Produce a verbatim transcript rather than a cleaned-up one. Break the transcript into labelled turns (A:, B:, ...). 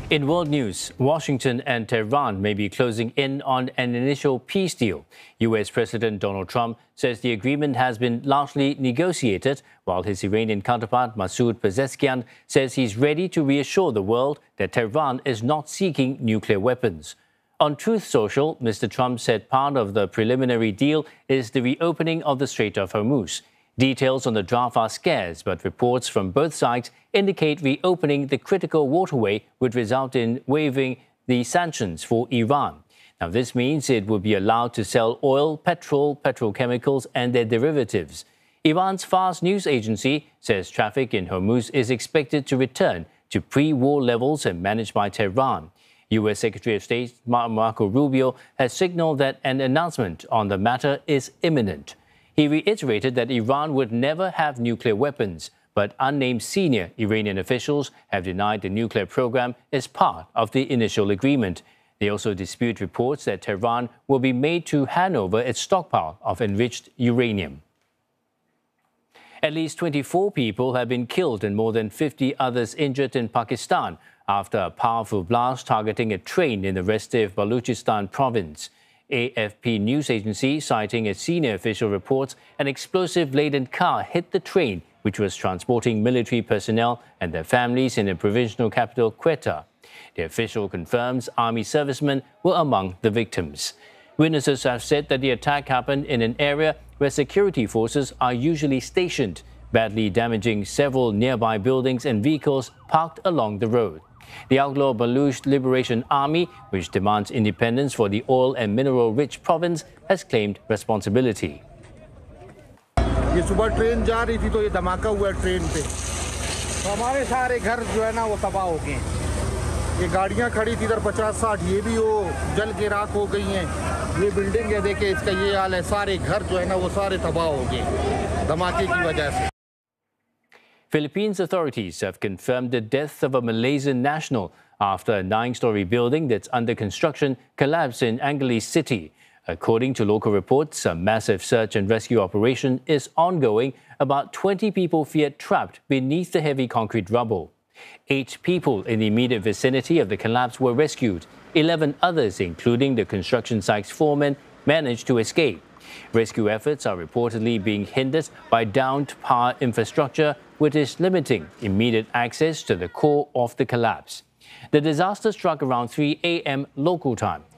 A: In world news, Washington and Tehran may be closing in on an initial peace deal. U S President Donald Trump says the agreement has been largely negotiated, while his Iranian counterpart Masoud Pezeshkian says he's ready to reassure the world that Tehran is not seeking nuclear weapons. On Truth Social, Mister Trump said part of the preliminary deal is the reopening of the Strait of Hormuz. Details on the draft are scarce, but reports from both sides indicate reopening the critical waterway would result in waiving the sanctions for Iran. Now, this means it would be allowed to sell oil, petrol, petrochemicals, and their derivatives. Iran's Fars news agency says traffic in Hormuz is expected to return to pre-war levels and managed by Tehran. U S Secretary of State Marco Rubio has signaled that an announcement on the matter is imminent. He reiterated that Iran would never have nuclear weapons, but unnamed senior Iranian officials have denied the nuclear program is part of the initial agreement. They also dispute reports that Tehran will be made to hand over its stockpile of enriched uranium. At least twenty-four people have been killed and more than fifty others injured in Pakistan after a powerful blast targeting a train in the restive Balochistan province. A F P news agency, citing a senior official, reports an explosive-laden car hit the train, which was transporting military personnel and their families in the provincial capital, Quetta. The official confirms army servicemen were among the victims. Witnesses have said that the attack happened in an area where security forces are usually stationed, badly damaging several nearby buildings and vehicles parked along the road. The outlaw Baloch Liberation Army, which demands independence for the oil and mineral-rich province, has claimed responsibility.
B: ये सुबह train जा रही थी तो ये धमाका हुआ train पे, तो हमारे सारे घर जो है ना वो तबाह हो गए हैं। ये गाड़ियां खड़ी थी इधर पचास साठ, ये भी वो जल के राख हो गई हैं। ये बिल्डिंग है, देखे इसका ये हाल है, सारे घर जो है ना वो सारे तबाह हो गए धमाके की वजह से।
A: Philippines authorities have confirmed the death of a Malaysian national after a nine-story building that's under construction collapsed in Angeles City. According to local reports, a massive search and rescue operation is ongoing. About twenty people feared trapped beneath the heavy concrete rubble. Eight people in the immediate vicinity of the collapse were rescued. Eleven others, including the construction site's foreman, managed to escape. Rescue efforts are reportedly being hindered by downed power infrastructure, which is limiting immediate access to the core of the collapse. The disaster struck around three a m local time.